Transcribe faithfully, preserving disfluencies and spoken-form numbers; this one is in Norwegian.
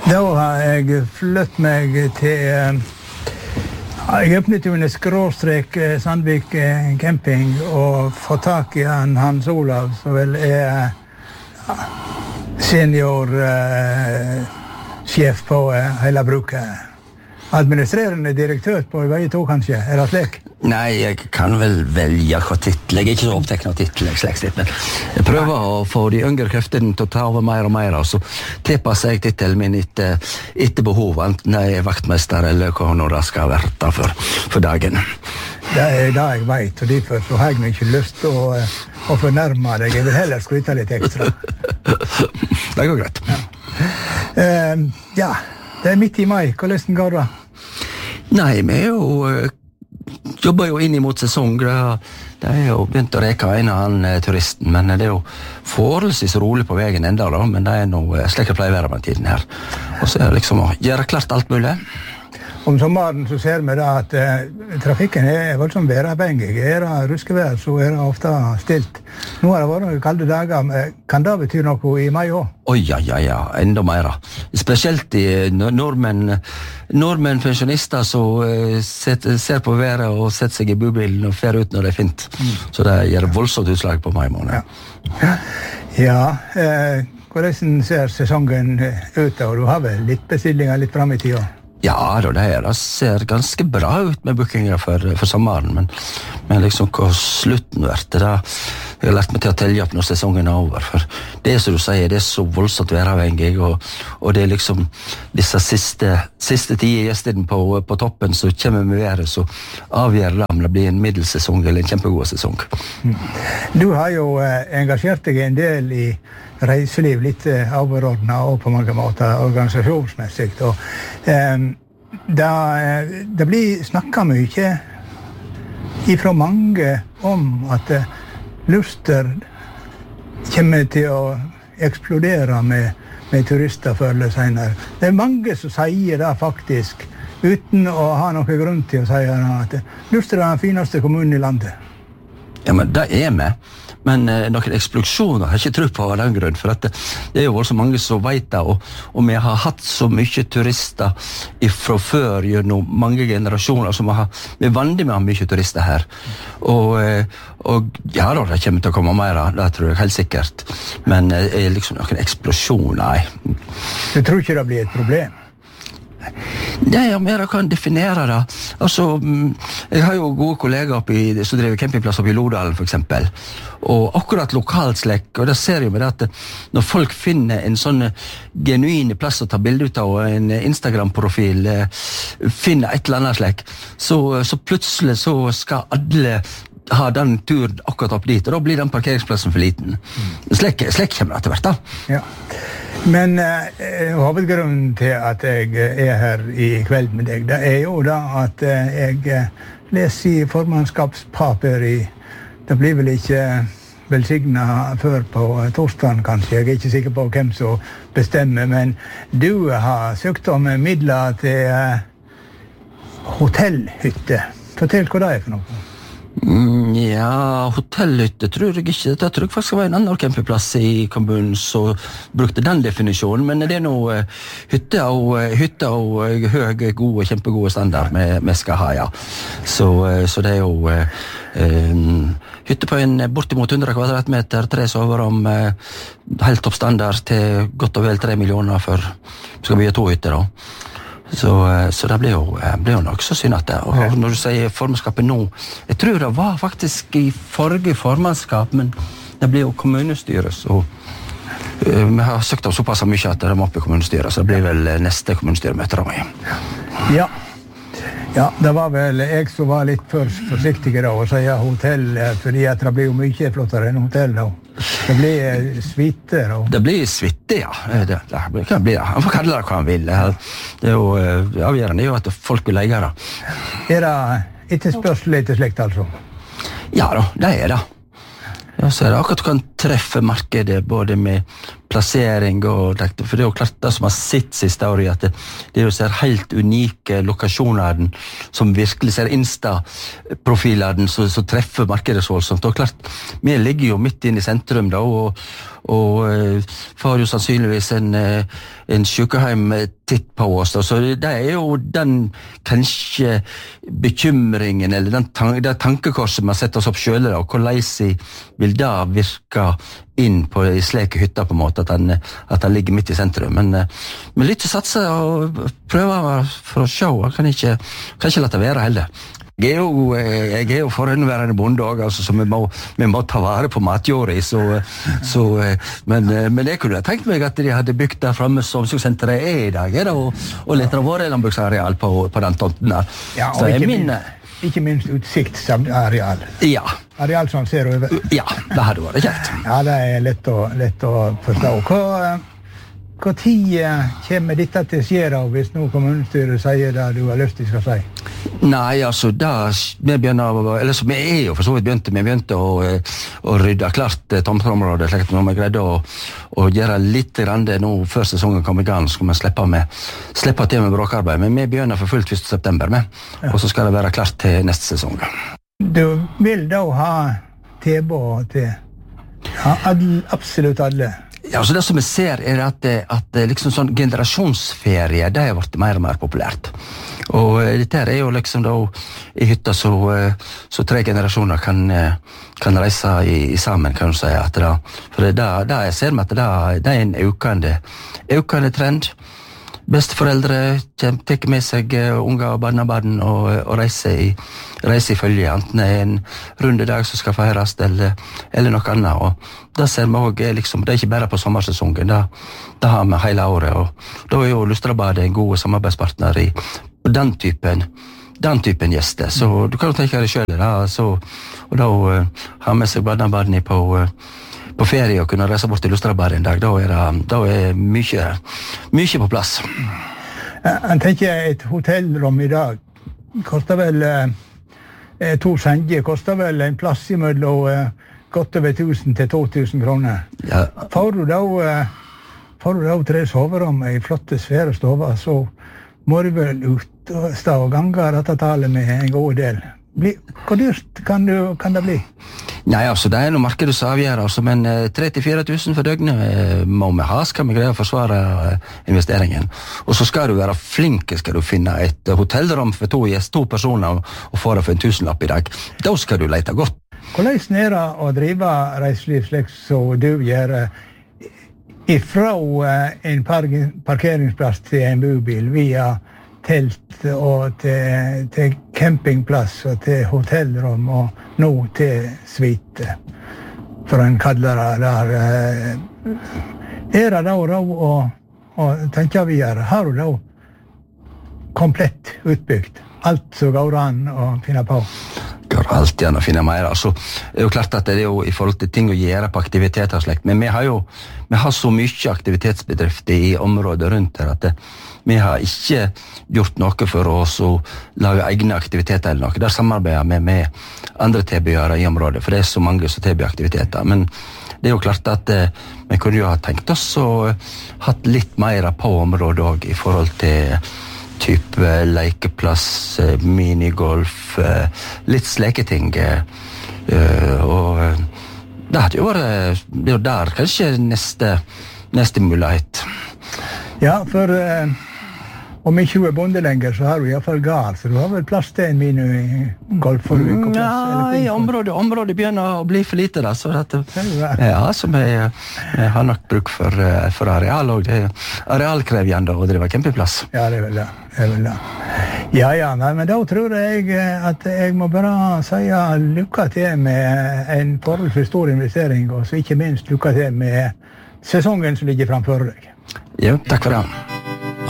Da har jeg flyttet meg til... Jeg åpnet jo en skråstrek Sandvik camping og fått tak i han Hans Olav, som vel er senior uh, sjef på uh, hele bruket. Administrerende direktør på vei to, kanskje? Er det slik? Nei, jeg kan vel velge hva titel. Jeg er ikke så opptatt av titel, men jeg prøver å få de yngre kreftene til å ta over mer og mer, og så tilpasser jeg titelen min etter, etter behov, enten jeg er vaktmester eller hva nå det skal være for, for dagen. Det er det jeg vet, og derfor så har jeg ikke lyst til å, å fornærme deg. Jeg vil heller skryte litt ekstra. Det går greit. Ja. Uh, ja, det er midt i mai. Hvordan går det? Nei, vi er jo... Uh, jobber jo inn imot sesong. Det er jo begynt å reke en av han eh, turisten, men det er jo forholdsvis rolig på veien enda da, men det er noe slik det pleier å være med tiden her. Og så er det liksom å gjøre klart alt mulig. Om sommeren så ser vi da at eh, trafikken er voldsomt væravhengig. Er det ruskevær, så er det ofte stilt. Nå har det vært noen kalde dager. Kan det bety noe i mai også? Oi, ja, ja, ja, enda mer. Spesielt i nordmenn, nordmenn pensjonister som uh, set, ser på været og setter seg i bubilen og fer ut når det er fint. Mm. Så det gjør voldsomt utslag på mai måned. Ja, ja eh, hvordan ser sesongen ut da? Du har vel litt bestillinger litt frem i tida? Ja, det her det ser ganske bra ut med bookinger for, for sommeren, men, men liksom hva slutten vært, det jeg har lært meg til å telle opp når sesongen er over, for det er som du sier, det er så voldsomt væravhengig, og, og det er liksom disse siste, siste tide gjestene på, på toppen som kommer med været, så avgjør det om det blir en middelsesong eller en kjempegod sesong. Du har jo eh, engasjert deg en del i reiseliv, litt eh, overordnet og på mange måter organisasjonsmessig, og eh, det, det blir snakket mye ifra mange om at eh, Luster kommer til å eksplodere med, med turister før eller senere. Det er mange som sier det faktisk, uten å ha noen grunn til å si at Luster er den fineste kommunen i landet. Ja, men det er vi. Men eh, noen eksplosjoner har jeg ikke tro på av den grunn, for at det, det er jo så mange som vet det, og, og vi har hatt så mye turister fra før gjennom mange generasjoner, som har, vi er vant med å ha mye turister her. Og, eh, og ja da, det kommer til å komme mer, det tror jeg helt sikkert. Men eh, liksom noen eksplosjoner, nei. Du tror ikke det blir et problem? Nei, om jeg kan definere det. Altså, jeg har jo gode kollegaer oppi, som driver campingplass oppi Lodalen, for eksempel. Og akkurat lokalt slekk, og da ser jeg med det at når folk finner en sånn genuin plass å ta bilde ut av, og en Instagram-profil, finner et eller annet slekk, så, så plutselig så skal alle ha den turen akkurat opp dit, og da blir den parkeringsplassen for liten. Slekk, slekk kommer det til hvert da. Ja. Men eh, hovedgrunnen til at jeg er her i kveld med deg, det er jo da at eh, jeg leser i formannskapspapir i, det blir vel ikke velsignet før på torsdagen kanskje, jeg er ikke sikker på hvem som bestemmer, men du har søkt om midler til eh, hotellhytte. Fortell hva det er for noe. Mm, ja, hotellhytte tror jeg ikke. Det tror jeg faktisk var en annen campingplass i kommunen som brukte den definisjonen, men det er noe uh, hytte og, uh, hytte og uh, høy, gode, kjempegode standard vi skal ha, ja. Så, uh, så det er jo uh, um, hytte på en bortimot hundre kvadratmeter, tre soverom, uh, helt topp standard til godt og vel tre millioner for skal vi ha to hytter da. Så, så det blir jo, blir jo nok så synd at det. Og når du sier formannskapet nå, jeg tror det var faktisk i forrige formannskap, men det blir jo kommunestyret, så uh, vi har søkt om såpass mye at det må opp i kommunestyret, så det blir vel neste kommunestyremøte da. Ja. Ja, det var vel jeg som var litt for forsiktig da, og sier hotell, fordi at det blir jo mye flottere enn hotell da. Det blir suite da. Det blir suite, ja. Det, det kan bli det. Han får kalle det hva han vil. Det er jo avgjørende, det er jo at folk vil leie det. Er det ikke spørsmål etter slekt, altså? Ja da, det er det. Ja, så er det akkurat du kan treffe markedet både med plassering, og, for det er jo klart det som har sitt siste år i at det, det er jo ser helt unike lokasjoner som virkelig ser Insta-profiler som, som treffer markedet så voldsomt. Og klart, vi ligger jo midt inn i sentrum da, og, og uh, får jo sannsynligvis en, uh, en sykehjem titt på oss. Da. Så det er jo den kanskje bekymringen, eller den tan- det tankekorset man setter oss opp selv, da, og hvordan vil det virke inn på i slike hytter på en måte, at han, at han ligger midt i sentrum. Men, men litt å satse og prøve for å se, jeg kan ikke, kan ikke la det være heller. Jeg er jo, jeg er jo forhåndværende bonde også, altså, så vi må, vi må ta vare på matjorda, så, så, men, men jeg kunne tenkt meg at de hadde bygd der fremme som omsorgssenteret er i dag, er det, og, og litt av våre landbruksareal på, på den tomten der. Ja, og ikke, min, minst, ikke minst utsiktsareal. Ja. Areal som ser over. Ja, det hadde vært kjekt. Ja, det er lett å, lett å forstå. Hva, hva tid kommer dette til å skje da, hvis nå kommunestyret sier det du har lyst til å si? Nei, altså, da vi begynner, eller så vi er jo for så vidt begynte, vi begynte å, å rydde klart tomteområdet, slik at når vi greide å, å gjøre litt rande nå før sesongen kom i gang, så skal vi slippe, med, slippe til med bråkarbeid, men vi begynner for fullt første september med, ja. Og så skal det være klart til neste sesong. Du vil da ha tilbud til ja, alle, absolutt alle? Ja, så det som vi ser er at, at liksom sånn generasjonsferie, det har vært mer og mer populært. Og dette er jo liksom da i hytta så, så tre generasjoner kan, kan reise i, i sammen, kan du si. At det, for det, det jeg ser med at det, det er en økende, økende trend. Besteforeldre tar med seg unger og barnebarn og, og reiser i, reiser i følge, enten det er en rundedag som skal feires eller, eller noe annet. Og det ser vi også, liksom, det er ikke bare på sommersesongen, det, det har vi hele året. Og da er jo Lustrabadet en god samarbeidspartner i den typen, den typen gjester. Så du kan jo tenke deg selv, da, så, og da uh, har med seg barnebarn på uh, på ferie og kunne reise bort til Lustrabadet en dag, da er det, da er mye, mye på plass. Jeg tenker et hotellrom i dag koster vel eh, to senger, koster vel en plass i mellom eh, godt over tusen til to tusen kroner. Ja. Får du da, eh, får du da tre soverom i flotte svære stover, så må du vel ut og stå og gange dette tallet med en god del. Bli, hvor dyrt kan, du, kan det bli? Nei, altså, det er noe markedet som avgjør, altså, men tre til fire tusen for døgnet eh, må vi ha, skal vi greie å forsvare eh, investeringen. Og så skal du være flink, skal du finne et hotellrom for to, yes, to personer og, og få det for en tusenlapp i dag. Da skal du lete godt. Hvordan er det å drive reiseliv slik som du gjør ifra en parkeringsplass til en bobil via telt og til, til campingplass og til hotellrom og nå til suite, for en kaller det der. Er det da råd å, å tenke videre? Har du da komplett utbygd? Alt som går an å finne på? Går alltid an å finne mer. Altså, det er jo klart at det er jo i forhold til ting å gjøre på aktiviteter og slekt, men vi har jo vi har så mye aktivitetsbedrifter i området rundt her at det, vi har ikke gjort noe for oss å lage egne aktiviteter eller noe. Der samarbeider vi med andre tilbydere i området, for det er så mange som tilbyr aktiviteter. Men det er jo klart at eh, vi kunne jo ha tenkt oss og hatt litt mer på området også i forhold til type lekeplass, minigolf, litt sleketing. Og det hadde jo vært, det er jo der kanskje neste, neste mulighet. Ja, for eh, om ikke du er bonde lenger, så har du i hvert fall gard, så du har vel plass til en minigolf for du ikke plass? Nei, området, området begynner å bli for lite da, så dette, ja, så vi, vi har nok bruk for, for areal, og det er arealkrevjende å drive campingplass. Ja, det er vel det. det, er vel det. Ja, ja, nei, men da tror jeg at jeg må bare si lykke til med en forholdsvis stor investering, og så ikke minst lykke til med sesongen som ligger framfor deg. Ja, takk for det.